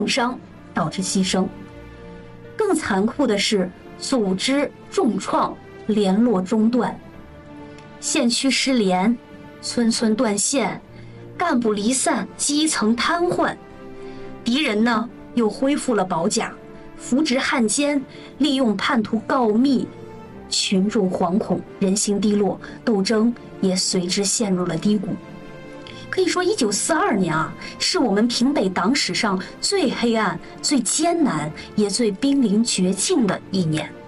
伤，导致牺牲。更残酷的是，组织重创，联络中断，县区失联，村村断线，干部离散，基层瘫痪。敌人呢，又恢复了保甲，扶植汉奸，利用叛徒告密，群众惶恐，人心低落，斗争也随之陷入了低谷。可以说1942年啊，是我们平北党史上最黑暗、最艰难，也最濒临绝境的一年。